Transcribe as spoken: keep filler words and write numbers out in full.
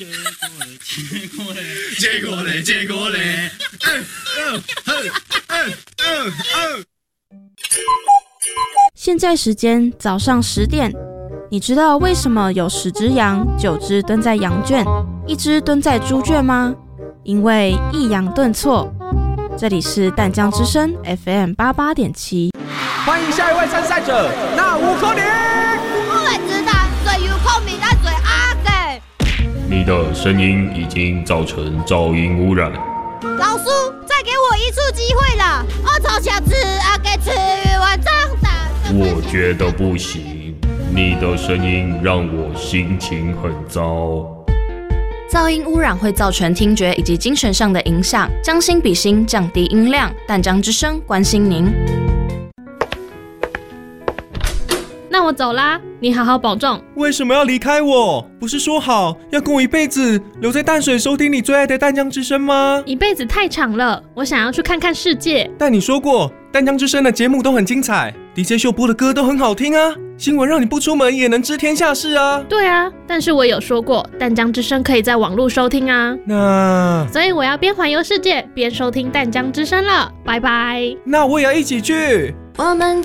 结果嘞，结果嘞，结果嘞， 现在时间早上十点，你知道为什么有十只羊，九只蹲在羊圈，一只蹲在猪圈吗？因为抑扬顿挫。这里是淡江之声 F M 八八点七， 欢迎下一位参赛者，那吴可宁。 我会知道最有孔明但最阿给。 你的声音已经造成噪音污染。 老师，再给我一次机会啦！我从小吃阿给吃完长大。 我觉得不行，你的声音让我心情很糟。 噪音污染会造成听觉以及精神上的影响，将心比心，降低音量。淡江之声关心您。 那我走啦，你好好保重。 为什么要离开我？不是说好要跟我一辈子留在淡水收听你最爱的淡江之声吗？ 一辈子太长了，我想要去看看世界。 但你说过淡江之声的节目都很精彩， D J 秀播的歌都很好听啊，新闻让你不出门也能知天下事啊。 对啊，但是我有说过淡江之声可以在网络收听啊。 那所以我要边环游世界边收听淡江之声了，拜拜。 那我也要一起去。 我们